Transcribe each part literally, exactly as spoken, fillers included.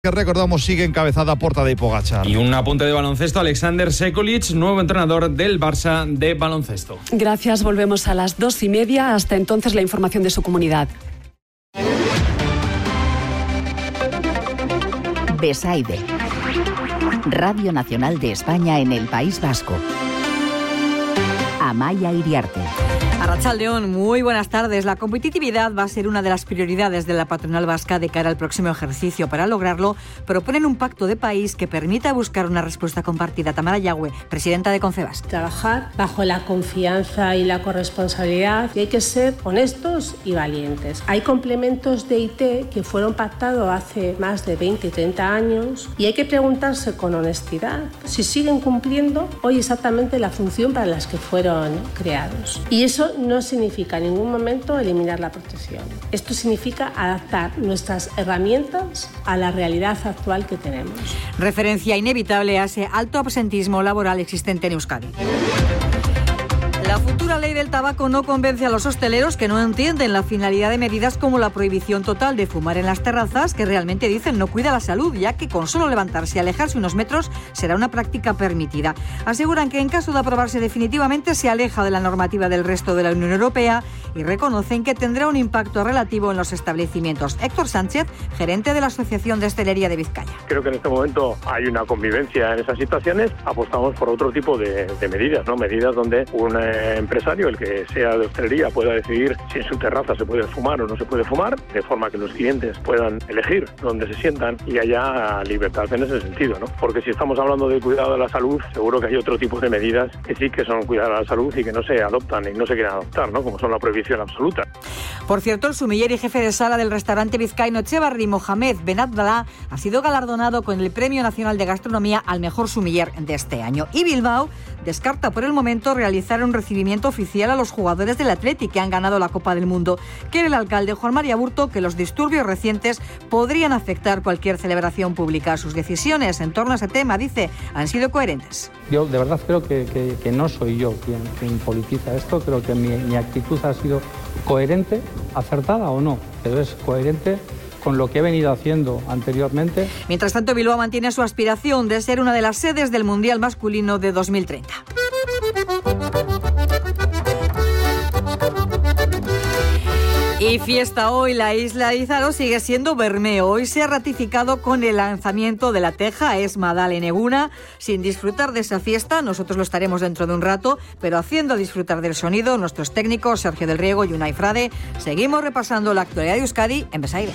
Que recordamos sigue encabezada por Tadej Pogačar. Y un apunte de baloncesto, Alexander Sekulic, nuevo entrenador del Barça de baloncesto. Gracias, volvemos a las dos y media. Hasta entonces la información de su comunidad. Besaide, Radio Nacional de España en el País Vasco. Amaia Iriarte. Arratsaldeon, muy buenas tardes. La competitividad va a ser una de las prioridades de la patronal vasca de cara al próximo ejercicio. Para lograrlo, proponen un pacto de país que permita buscar una respuesta compartida. Tamara Yagüe, presidenta de Confebask. Trabajar bajo la confianza y la corresponsabilidad, y hay que ser honestos y valientes. Hay complementos de I T que fueron pactados hace más de veinte, treinta años y hay que preguntarse con honestidad si siguen cumpliendo hoy exactamente la función para las que fueron creados. Y eso no significa en ningún momento eliminar la protección. Esto significa adaptar nuestras herramientas a la realidad actual que tenemos. Referencia inevitable a ese alto absentismo laboral existente en Euskadi. La futura ley del tabaco no convence a los hosteleros, que no entienden la finalidad de medidas como la prohibición total de fumar en las terrazas, que realmente dicen no cuida la salud, ya que con solo levantarse y alejarse unos metros será una práctica permitida. Aseguran que en caso de aprobarse definitivamente se aleja de la normativa del resto de la Unión Europea y reconocen que tendrá un impacto relativo en los establecimientos. Héctor Sánchez, gerente de la Asociación de Hostelería de Vizcaya. Creo que en este momento hay una convivencia en esas situaciones. Apostamos por otro tipo de, de medidas, ¿no? Medidas donde un eh, empresario, el que sea de hostelería, pueda decidir si en su terraza se puede fumar o no se puede fumar, de forma que los clientes puedan elegir dónde se sientan y haya libertad en ese sentido, ¿no? Porque si estamos hablando de cuidado de la salud, seguro que hay otro tipo de medidas que sí que son cuidar a la salud y que no se adoptan y no se quieren adoptar, ¿no? Como son la prohibición absoluta. Por cierto, el sumiller y jefe de sala del restaurante vizcaíno Etxebarri, Mohamed Ben Abdallah, ha sido galardonado con el Premio Nacional de Gastronomía al mejor sumiller de este año. Y Bilbao descarta por el momento realizar un recibimiento oficial a los jugadores del Athletic que han ganado la Copa del Mundo. Quiere el alcalde Juan María Burto que los disturbios recientes podrían afectar cualquier celebración pública. Sus decisiones en torno a ese tema, dice, han sido coherentes. Yo de verdad creo que, que, que no soy yo quien, quien politiza esto. Creo que mi, mi actitud ha sido coherente, acertada o no, pero es coherente con lo que he venido haciendo anteriormente. Mientras tanto, Bilbao mantiene su aspiración de ser una de las sedes del Mundial masculino de dos mil treinta. Y fiesta hoy, la isla de Izaro sigue siendo Bermeo. Hoy se ha ratificado con el lanzamiento de la teja, es Madalen Eguna. Sin disfrutar de esa fiesta, nosotros lo estaremos dentro de un rato, pero haciendo disfrutar del sonido, nuestros técnicos Sergio del Riego y Unai Frade, seguimos repasando la actualidad de Euskadi en Besaire.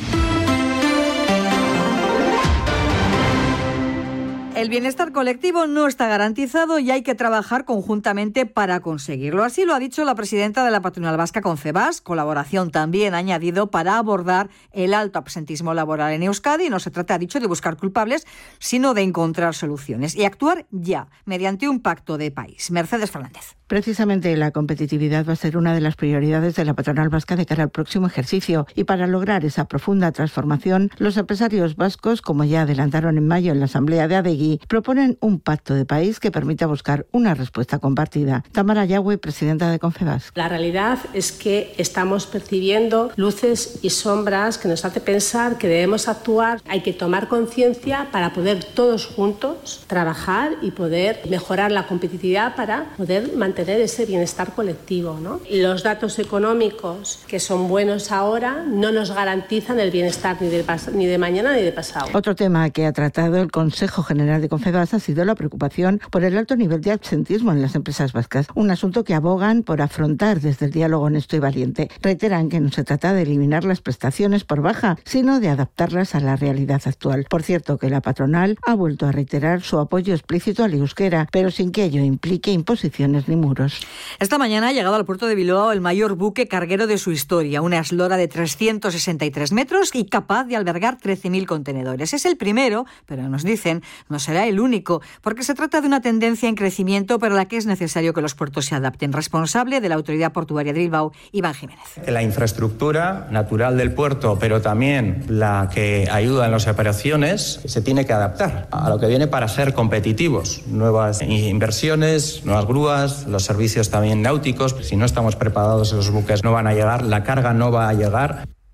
El bienestar colectivo no está garantizado y hay que trabajar conjuntamente para conseguirlo. Así lo ha dicho la presidenta de la patronal vasca Confebask. Colaboración también ha añadido para abordar el alto absentismo laboral en Euskadi. No se trata, ha dicho, de buscar culpables, sino de encontrar soluciones y actuar ya, mediante un pacto de país. Mercedes Fernández. Precisamente la competitividad va a ser una de las prioridades de la patronal vasca de cara al próximo ejercicio y para lograr esa profunda transformación, los empresarios vascos, como ya adelantaron en mayo en la asamblea de Adegi, proponen un pacto de país que permita buscar una respuesta compartida. Tamara Yagüe, presidenta de Confebask. La realidad es que estamos percibiendo luces y sombras que nos hace pensar que debemos actuar. Hay que tomar conciencia para poder todos juntos trabajar y poder mejorar la competitividad para poder mantener tener ese bienestar colectivo, ¿no? Los datos económicos que son buenos ahora no nos garantizan el bienestar ni de, pas- ni de mañana ni de pasado. Otro tema que ha tratado el Consejo General de Confebask ha sido la preocupación por el alto nivel de absentismo en las empresas vascas, un asunto que abogan por afrontar desde el diálogo honesto y valiente. Reiteran que no se trata de eliminar las prestaciones por baja, sino de adaptarlas a la realidad actual. Por cierto, que la patronal ha vuelto a reiterar su apoyo explícito al euskera, pero sin que ello implique imposiciones ni muros. Esta mañana ha llegado al puerto de Bilbao el mayor buque carguero de su historia, una eslora de trescientos sesenta y tres metros y capaz de albergar trece mil contenedores. Es el primero, pero nos dicen, no será el único, porque se trata de una tendencia en crecimiento para la que es necesario que los puertos se adapten. Responsable de la Autoridad Portuaria de Bilbao, Iván Jiménez. La infraestructura natural del puerto, pero también la que ayuda en las operaciones, se tiene que adaptar a lo que viene para ser competitivos. Nuevas inversiones, nuevas grúas, los servicios también náuticos. Si no estamos preparados, esos buques no van a llegar, la carga no va a llegar.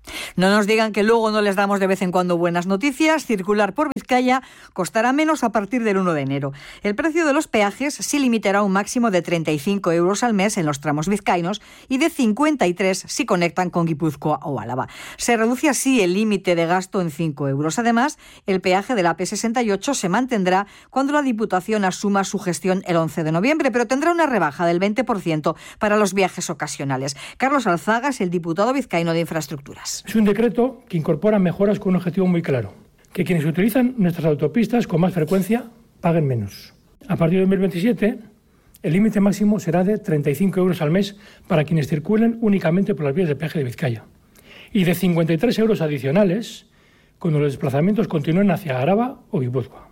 No nos digan que luego no les damos de vez en cuando buenas noticias. Circular por Vizcaya costará menos a partir del uno de enero. El precio de los peajes sí limitará un máximo de treinta y cinco euros al mes en los tramos vizcaínos y de cincuenta y tres si conectan con Guipúzcoa o Álava. Se reduce así el límite de gasto en cinco euros. Además, el peaje de la A P sesenta y ocho se mantendrá cuando la Diputación asuma su gestión el once de noviembre, pero tendrá una rebaja del veinte por ciento para los viajes ocasionales. Carlos Alzaga es el diputado vizcaíno de Infraestructuras. Es un decreto que incorpora mejoras con un objetivo muy claro, que quienes utilizan nuestras autopistas con más frecuencia paguen menos. A partir de dos mil veintisiete, el límite máximo será de treinta y cinco euros al mes para quienes circulen únicamente por las vías de peaje de Vizcaya y de cincuenta y tres euros adicionales cuando los desplazamientos continúen hacia Araba o Guipúzcoa.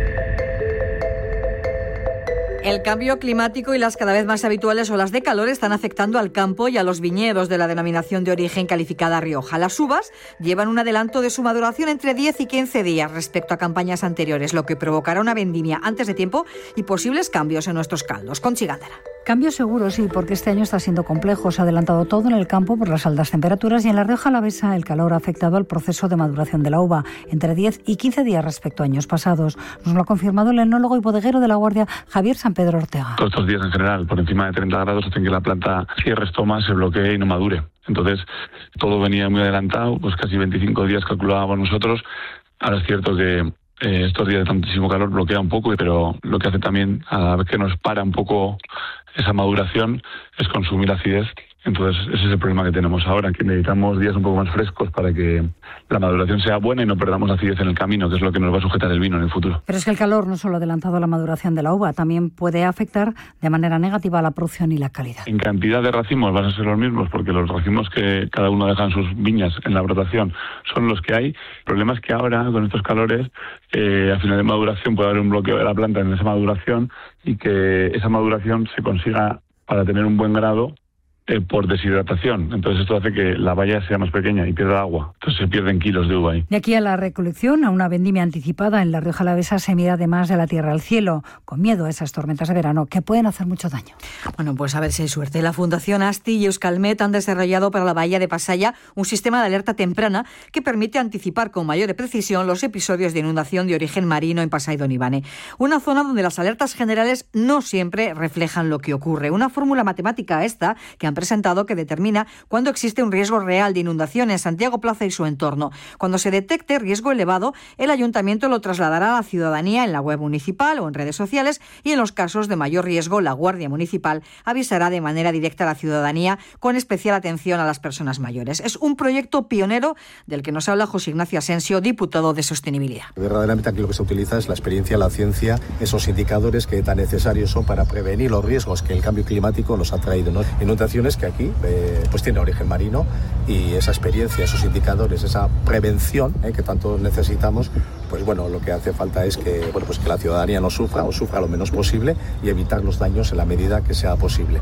El cambio climático y las cada vez más habituales olas de calor están afectando al campo y a los viñedos de la denominación de origen calificada Rioja. Las uvas llevan un adelanto de su maduración entre diez y quince días respecto a campañas anteriores, lo que provocará una vendimia antes de tiempo y posibles cambios en nuestros caldos. Conchi Gándara. Cambios seguros, sí, porque este año está siendo complejo. Se ha adelantado todo en el campo por las altas temperaturas y en la Rioja Alavesa el calor ha afectado al proceso de maduración de la uva, entre diez y quince días respecto a años pasados. Nos lo ha confirmado el enólogo y bodeguero de La Guardia, Javier San Pedro Ortega. Todos estos días en general, por encima de treinta grados, hacen que la planta cierre estomas, se bloquee y no madure. Entonces, todo venía muy adelantado, pues casi veinticinco días calculábamos nosotros. Ahora es cierto que eh, estos días de tantísimo calor bloquea un poco, pero lo que hace también, a la vez que nos para un poco esa maduración, es consumir acidez. Entonces, ese es el problema que tenemos ahora, que necesitamos días un poco más frescos para que la maduración sea buena y no perdamos acidez en el camino, que es lo que nos va a sujetar el vino en el futuro. Pero es que el calor no solo ha adelantado la maduración de la uva, también puede afectar de manera negativa a la producción y la calidad. En cantidad de racimos van a ser los mismos, porque los racimos que cada uno deja en sus viñas en la brotación son los que hay. El problema es que ahora, con estos calores, eh, a final de maduración puede haber un bloqueo de la planta en esa maduración y que esa maduración se consiga para tener un buen grado Eh, por deshidratación. Entonces esto hace que la valla sea más pequeña y pierda agua. Entonces se pierden kilos de uva ahí. De aquí a la recolección, a una vendimia anticipada en la Rioja Alavesa se mira además de la tierra al cielo, con miedo a esas tormentas de verano que pueden hacer mucho daño. Bueno, pues a ver si hay suerte. La Fundación ASTI y Euskalmet han desarrollado para la bahía de Pasaya un sistema de alerta temprana que permite anticipar con mayor precisión los episodios de inundación de origen marino en Pasai Donibane. Una zona donde las alertas generales no siempre reflejan lo que ocurre. Una fórmula matemática esta que han presentado que determina cuándo existe un riesgo real de inundación en Santiago Plaza y su entorno. Cuando se detecte riesgo elevado, el ayuntamiento lo trasladará a la ciudadanía en la web municipal o en redes sociales y en los casos de mayor riesgo, la Guardia Municipal avisará de manera directa a la ciudadanía con especial atención a las personas mayores. Es un proyecto pionero del que nos habla José Ignacio Asensio, diputado de Sostenibilidad. Verdaderamente aquí lo que se utiliza es la experiencia, la ciencia, esos indicadores que tan necesarios son para prevenir los riesgos que el cambio climático nos ha traído, ¿no? Inundaciones que aquí eh, pues tiene origen marino y esa experiencia, esos indicadores, esa prevención eh, que tanto necesitamos, pues bueno, lo que hace falta es que, bueno, pues que la ciudadanía no sufra o sufra lo menos posible y evitar los daños en la medida que sea posible.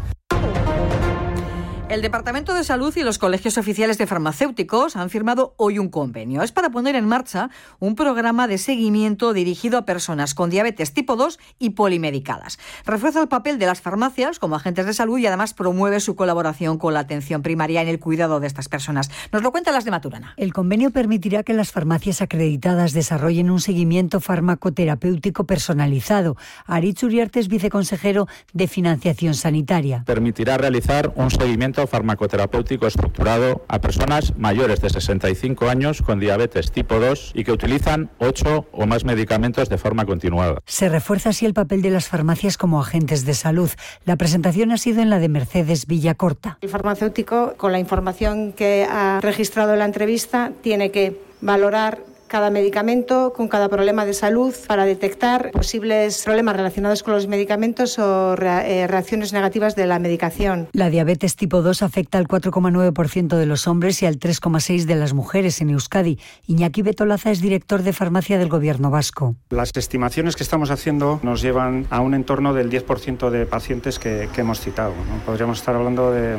El Departamento de Salud y los colegios oficiales de farmacéuticos han firmado hoy un convenio. Es para poner en marcha un programa de seguimiento dirigido a personas con diabetes tipo dos y polimedicadas. Refuerza el papel de las farmacias como agentes de salud y además promueve su colaboración con la atención primaria en el cuidado de estas personas. Nos lo cuentan las de Maturana. El convenio permitirá que las farmacias acreditadas desarrollen un seguimiento farmacoterapéutico personalizado. Aritz Uriarte es viceconsejero de Financiación Sanitaria. Permitirá realizar un seguimiento farmacoterapéutico estructurado a personas mayores de sesenta y cinco años con diabetes tipo dos y que utilizan ocho o más medicamentos de forma continuada. Se refuerza así el papel de las farmacias como agentes de salud. La presentación ha sido en la de Mercedes Villacorta. El farmacéutico, con la información que ha registrado en la entrevista, tiene que valorar cada medicamento con cada problema de salud para detectar posibles problemas relacionados con los medicamentos o reacciones negativas de la medicación. La diabetes tipo dos afecta al cuatro coma nueve por ciento de los hombres y al tres coma seis por ciento de las mujeres en Euskadi. Iñaki Betolaza es director de farmacia del Gobierno vasco. Las estimaciones que estamos haciendo nos llevan a un entorno del diez por ciento de pacientes que, que hemos citado, ¿no? Podríamos estar hablando de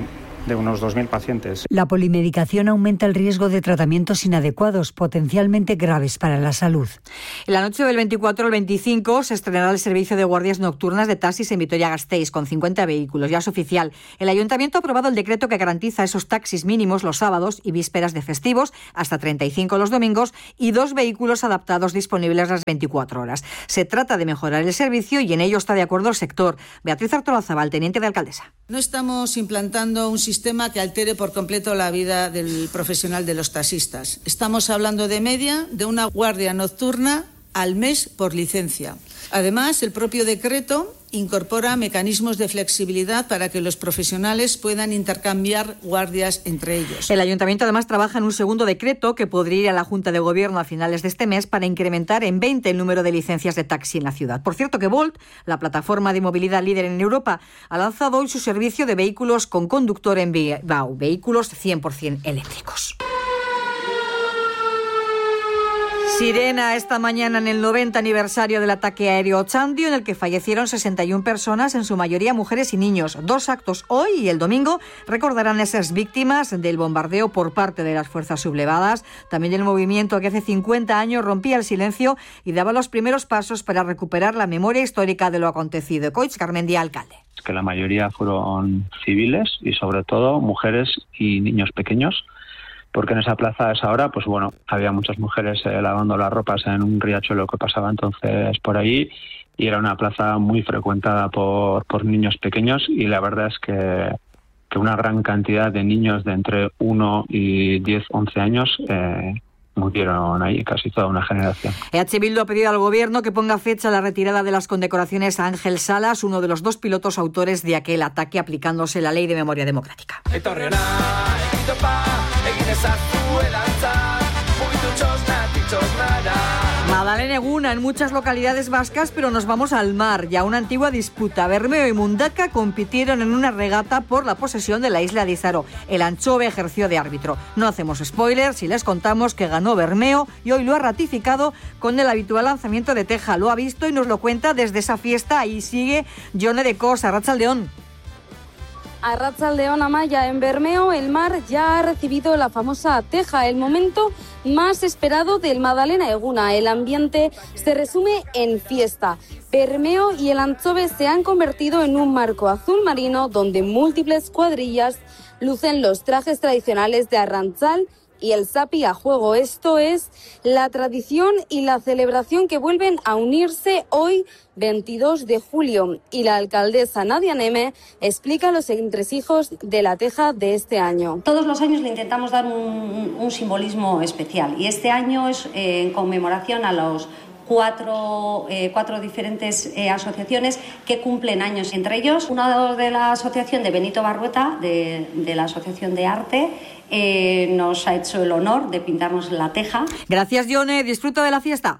de unos dos mil pacientes. La polimedicación aumenta el riesgo de tratamientos inadecuados, potencialmente graves para la salud. En la noche del veinticuatro al veinticinco se estrenará el servicio de guardias nocturnas de taxis en Vitoria-Gasteiz con cincuenta vehículos. Ya es oficial. El Ayuntamiento ha aprobado el decreto que garantiza esos taxis mínimos los sábados y vísperas de festivos, hasta treinta y cinco los domingos, y dos vehículos adaptados disponibles las veinticuatro horas. Se trata de mejorar el servicio y en ello está de acuerdo el sector. Beatriz Artolazabal, teniente de alcaldesa. No estamos implantando un sistema que altere por completo la vida del profesional de los taxistas. Estamos hablando de media de una guardia nocturna al mes por licencia. Además, el propio decreto incorpora mecanismos de flexibilidad para que los profesionales puedan intercambiar guardias entre ellos. El Ayuntamiento además trabaja en un segundo decreto que podría ir a la Junta de Gobierno a finales de este mes para incrementar en veinte el número de licencias de taxi en la ciudad. Por cierto que Bolt, la plataforma de movilidad líder en Europa, ha lanzado hoy su servicio de vehículos con conductor en Bilbao, vehículos cien por ciento eléctricos. Sirena esta mañana en el noventa aniversario del ataque aéreo Otxandio, en el que fallecieron sesenta y una personas, en su mayoría mujeres y niños. Dos actos hoy y el domingo recordarán a esas víctimas del bombardeo por parte de las fuerzas sublevadas, también el movimiento que hace cincuenta años rompía el silencio y daba los primeros pasos para recuperar la memoria histórica de lo acontecido. Coitz Garmendia, alcalde. Que la mayoría fueron civiles y sobre todo mujeres y niños pequeños, porque en esa plaza a esa hora, pues bueno, había muchas mujeres eh, lavando las ropas en un riachuelo que pasaba entonces por allí, y era una plaza muy frecuentada por, por niños pequeños, y la verdad es que, que una gran cantidad de niños de entre uno y diez, once años eh, murieron ahí, casi toda una generación. E H Bildu ha pedido al Gobierno que ponga fecha a la retirada de las condecoraciones a Ángel Salas, uno de los dos pilotos autores de aquel ataque, aplicándose la Ley de Memoria Democrática. Madalena Eguna en muchas localidades vascas, pero nos vamos al mar. Ya una antigua disputa. Bermeo y Mundaka compitieron en una regata por la posesión de la isla de Izaro. El Anchove ejerció de árbitro. No hacemos spoilers y les contamos que ganó Bermeo y hoy lo ha ratificado con el habitual lanzamiento de teja. Lo ha visto y nos lo cuenta desde esa fiesta. Ahí sigue Jone de Cos, Arratsaldeon. Arratsaldeon, Amaya. En Bermeo el mar ya ha recibido la famosa teja, el momento más esperado del Madalena Eguna. El ambiente se resume en fiesta. Bermeo y el Anchove se han convertido en un marco azul marino donde múltiples cuadrillas lucen los trajes tradicionales de Arrantzal y el sapi a juego. Esto es la tradición y la celebración que vuelven a unirse hoy, veintidós de julio. Y la alcaldesa Nadia Neme explica los entresijos de la teja de este año. Todos los años le intentamos dar un, un simbolismo especial, y este año es eh, en conmemoración a los Cuatro, eh, cuatro diferentes eh, asociaciones que cumplen años, entre ellos una de la asociación de Benito Barrueta, de, de la Asociación de Arte, eh, nos ha hecho el honor de pintarnos la teja. Gracias, Yone, disfruta de la fiesta.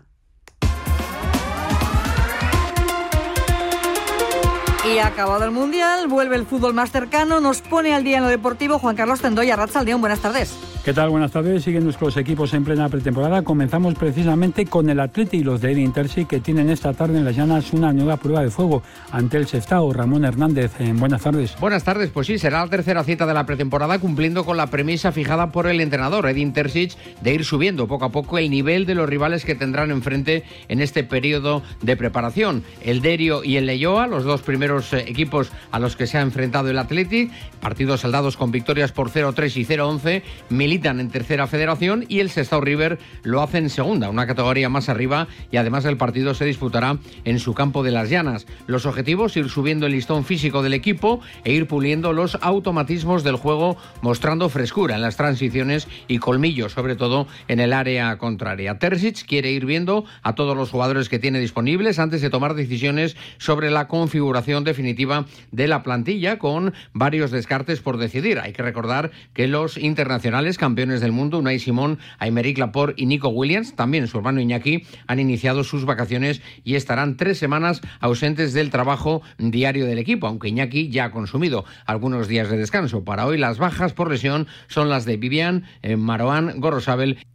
Y acabado el Mundial, vuelve el fútbol más cercano, nos pone al día en lo deportivo Juan Carlos Tendoya. Arratsaldeon, buenas tardes. ¿Qué tal? Buenas tardes. Siguen nuestros equipos en plena pretemporada. Comenzamos precisamente con el Athletic y los de Edin Terzic, que tienen esta tarde en Las Llanas una nueva prueba de fuego ante el Sestao. Ramón Hernández, eh, buenas tardes. Buenas tardes. Pues sí, será la tercera cita de la pretemporada, cumpliendo con la premisa fijada por el entrenador Edin Terzic de ir subiendo poco a poco el nivel de los rivales que tendrán enfrente en este periodo de preparación. El Derio y el Leioa, los dos primeros eh, equipos a los que se ha enfrentado el Athletic, partidos saldados con victorias por cero tres y cero once, militan en tercera federación, y el Sestao River lo hace en segunda, una categoría más arriba, y además el partido se disputará en su campo de Las Llanas. Los objetivos: ir subiendo el listón físico del equipo e ir puliendo los automatismos del juego, mostrando frescura en las transiciones y colmillo, sobre todo en el área contraria. Terzic quiere ir viendo a todos los jugadores que tiene disponibles antes de tomar decisiones sobre la configuración definitiva de la plantilla, con varios descartes por decidir. Hay que recordar que los internacionales campeones del mundo, Unai Simón, Aymeric Laporte y Nico Williams, también su hermano Iñaki, han iniciado sus vacaciones y estarán tres semanas ausentes del trabajo diario del equipo, aunque Iñaki ya ha consumido algunos días de descanso. Para hoy las bajas por lesión son las de Vivian, eh, Marouane, Gorosabel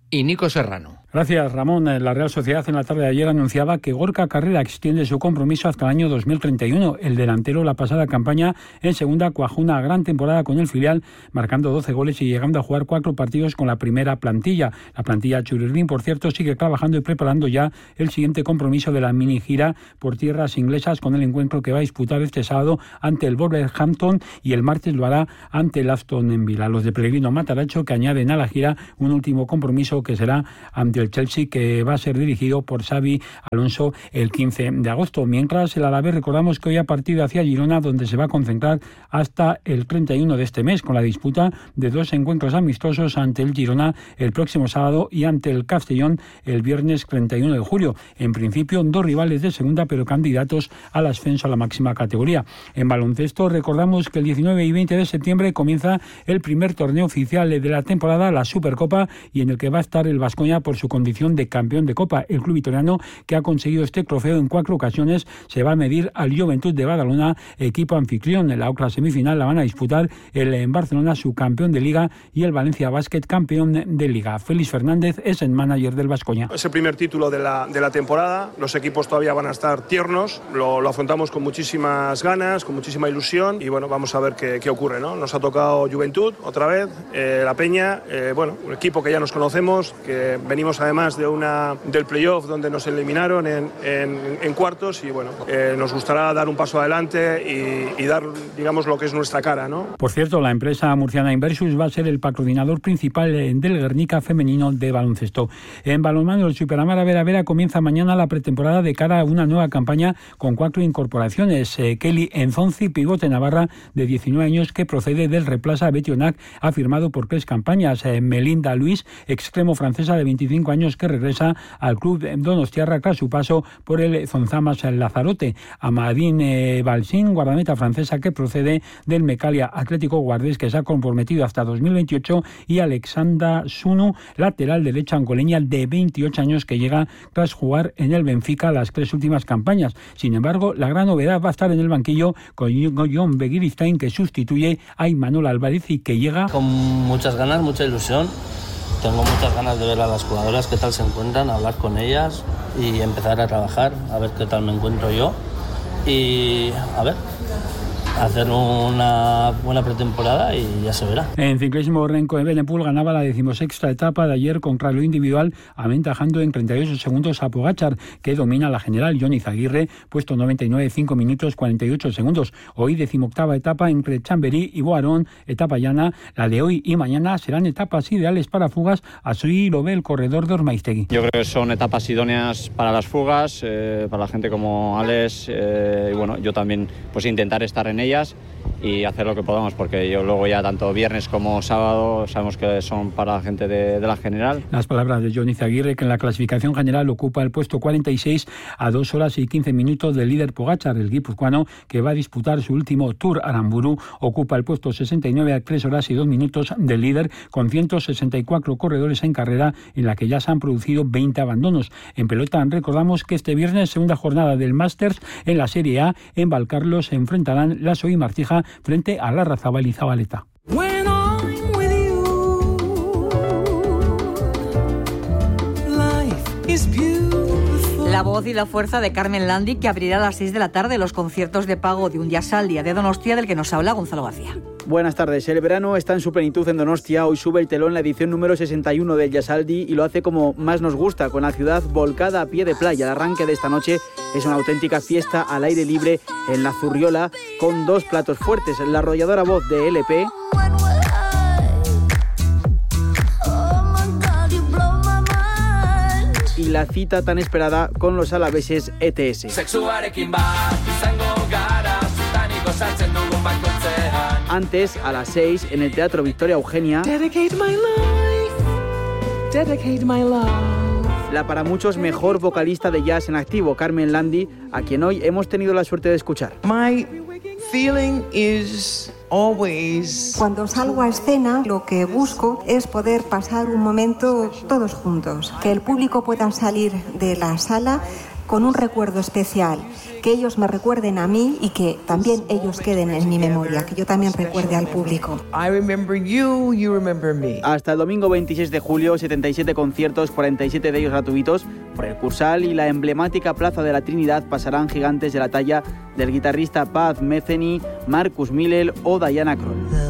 y Nico Serrano. Gracias, Ramón. La Real Sociedad en la tarde de ayer anunciaba que Gorka Carrera extiende su compromiso hasta el año dos mil treinta y uno. El delantero la pasada campaña en segunda cuajó una gran temporada con el filial, marcando doce goles y llegando a jugar cuatro partidos con la primera plantilla. La plantilla Churirdín, por cierto, sigue trabajando y preparando ya el siguiente compromiso de la mini gira por tierras inglesas, con el encuentro que va a disputar este sábado ante el Wolverhampton y el martes lo hará ante el Aston Villa. Los de Pellegrino Matarazzo, que añaden a la gira un último compromiso que será ante el Chelsea, que va a ser dirigido por Xabi Alonso el quince de agosto. Mientras, el Alavés, recordamos que hoy ha partido hacia Girona, donde se va a concentrar hasta el treinta y uno de este mes, con la disputa de dos encuentros amistosos ante el Girona el próximo sábado y ante el Castellón el viernes treinta y uno de julio. En principio, dos rivales de segunda, pero candidatos al ascenso a la máxima categoría. En baloncesto, recordamos que el diecinueve y veinte de septiembre comienza el primer torneo oficial de la temporada, la Supercopa, y en el que va a estar el Baskonia por su condición de campeón de Copa. El club vitoriano, que ha conseguido este trofeo en cuatro ocasiones, se va a medir al Joventut de Badalona, equipo anfitrión. En la otra semifinal la van a disputar el en Barcelona, su campeón de Liga, y el Valencia Basket, campeón de Liga. Félix Fernández es el manager del Baskonia. Es el primer título de la, de la temporada, los equipos todavía van a estar tiernos, lo, lo afrontamos con muchísimas ganas, con muchísima ilusión, y bueno, vamos a ver qué, qué ocurre, ¿no? Nos ha tocado Joventut otra vez, eh, La Peña, eh, bueno, un equipo que ya nos conocemos, que venimos además de una del playoff donde nos eliminaron en, en, en cuartos, y bueno, eh, nos gustará dar un paso adelante y, y dar, digamos, lo que es nuestra cara, ¿no? Por cierto, la empresa murciana Inversus va a ser el patrocinador principal del Guernica femenino de baloncesto. En balonmano, el Superamara Vera Vera comienza mañana la pretemporada de cara a una nueva campaña con cuatro incorporaciones. Eh, Kelly Enzonzi, pivote navarra de diecinueve años que procede del Replaza Betionac, ha firmado por tres campañas. Eh, Melinda Luis, extremo francesa de veinticinco años que regresa al club donostiarra tras su paso por el Zonzamas Lazarote. Amadine Balsin, guardameta francesa que procede del Mecalia Atlético Guardés, que se ha comprometido hasta dos mil veintiocho, y Alexandra Sunu, lateral derecha angoleña de veintiocho años que llega tras jugar en el Benfica las tres últimas campañas. Sin embargo, la gran novedad va a estar en el banquillo con John Begiristain, que sustituye a Imanol Álvarez y que llega con muchas ganas, mucha ilusión. Tengo muchas ganas de ver a las jugadoras qué tal se encuentran, hablar con ellas y empezar a trabajar, a ver qué tal me encuentro yo y a ver, hacer una buena pretemporada y ya se verá. En ciclismo, Renko de Benepul ganaba la decimosexta etapa de ayer con lo individual, aventajando en treinta y ocho segundos a Pogačar, que domina la general. Jon Izagirre, puesto noventa y nueve, cinco minutos cuarenta y ocho segundos. Hoy decimoctava etapa entre Chamberí y Boarón, etapa llana. La de hoy y mañana serán etapas ideales para fugas, así lo ve el corredor de Ormaiztegui. Yo creo que son etapas idóneas para las fugas, eh, para la gente como Alex, eh, y bueno, yo también pues intentar estar en ellas y hacer lo que podamos, porque yo luego ya tanto viernes como sábado sabemos que son para la gente de, de la general. Las palabras de Jon Izagirre, que en la clasificación general ocupa el puesto cuarenta y seis a dos horas y quince minutos del líder Pogačar. El guipuzcoano, que va a disputar su último Tour Aramburu, ocupa el puesto sesenta y nueve a tres horas y dos minutos del líder, con ciento sesenta y cuatro corredores en carrera, en la que ya se han producido veinte abandonos. En pelota, recordamos que este viernes, segunda jornada del Masters en la Serie A, en Valcarlos se enfrentarán Lasso y Martija frente a Larrazabal y Zabaleta. La voz y la fuerza de Carmen Landi, que abrirá a las seis de la tarde los conciertos de pago de Un Yasaldi de Donostia, del que nos habla Gonzalo García. Buenas tardes. El verano está en su plenitud en Donostia. Hoy sube el telón la edición número sesenta y uno del Yasaldi y lo hace como más nos gusta, con la ciudad volcada a pie de playa. El arranque de esta noche es una auténtica fiesta al aire libre en la Zurriola, con dos platos fuertes: la arrolladora voz de L P y la cita tan esperada con los alaveses E T S. Antes, a las seis, en el Teatro Victoria Eugenia, Dedicate my life. Dedicate my love. La para muchos mejor vocalista de jazz en activo, Carmen Landi, a quien hoy hemos tenido la suerte de escuchar. My feeling is always... Cuando salgo a escena, lo que busco es poder pasar un momento todos juntos, que el público pueda salir de la sala con un recuerdo especial, que ellos me recuerden a mí y que también ellos queden en mi memoria, que yo también recuerde al público. I remember you, you remember me. Hasta el domingo veintiséis de julio, setenta y siete conciertos, cuarenta y siete de ellos gratuitos, por el Cursal y la emblemática Plaza de la Trinidad pasarán gigantes de la talla del guitarrista Pat Metheny, Marcus Miller o Diana Krall.